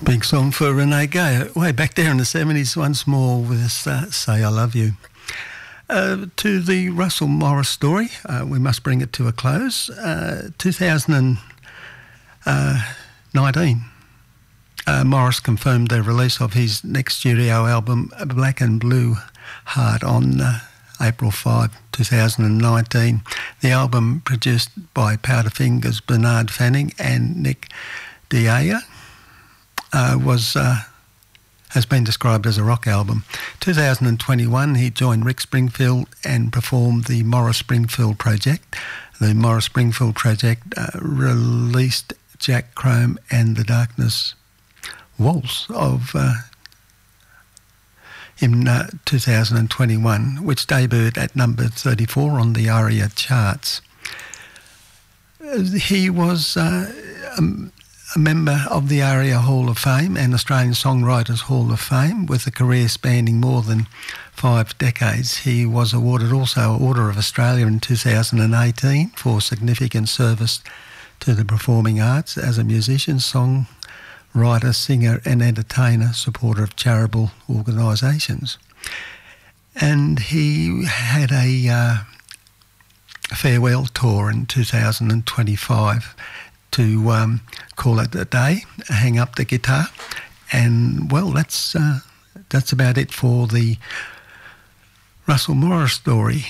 Big song for Renee Gay, way back there in the 70s, once more with this Say I Love You. To the Russell Morris story, we must bring it to a close. 2019, Morris confirmed the release of his next studio album, Black and Blue Heart, on April 5, 2019. The album, produced by Powderfingers, Bernard Fanning and Nick Deaya, has been described as a rock album. 2021, he joined Rick Springfield and performed the Morris Springfield Project. The Morris Springfield Project released Jack Chrome and the Darkness Waltz in 2021, which debuted at number 34 on the ARIA charts. He was a member of the ARIA Hall of Fame and Australian Songwriters Hall of Fame, with a career spanning more than 5 decades. He was awarded also Order of Australia in 2018 for significant service to the performing arts as a musician, songwriter, singer and entertainer, supporter of charitable organisations. And he had a farewell tour in 2025 to call it a day, hang up the guitar, and well, that's about it for the Russell Morris story.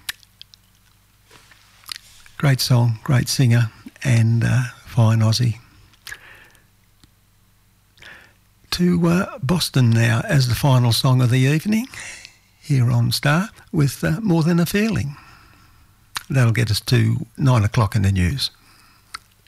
Great song, great singer, and fine Aussie. To Boston now as the final song of the evening here on Star, with More Than a Feeling. That'll get us to 9 o'clock in the news.